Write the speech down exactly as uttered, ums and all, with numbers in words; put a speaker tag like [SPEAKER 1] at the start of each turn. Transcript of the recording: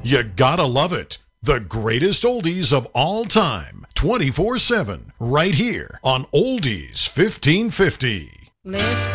[SPEAKER 1] You gotta love it. The greatest oldies of all time, twenty-four seven, right here on Oldies fifteen fifty.
[SPEAKER 2] Lift